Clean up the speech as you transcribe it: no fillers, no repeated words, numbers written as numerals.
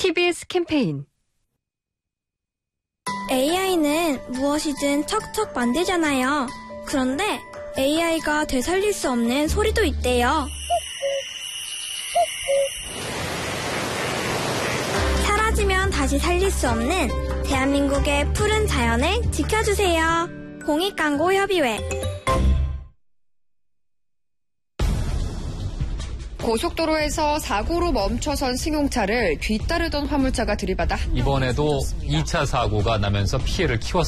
TBS 캠페인. AI는 무엇이든 척척 만들잖아요. 그런데 AI가 되살릴 수 없는 소리도 있대요. 사라지면 다시 살릴 수 없는 대한민국의 푸른 자연을 지켜주세요. 공익광고협의회. 고속도로에서 사고로 멈춰선 승용차를 뒤따르던 화물차가 들이받아 이번에도 2차 사고가 나면서 피해를 키웠습니다.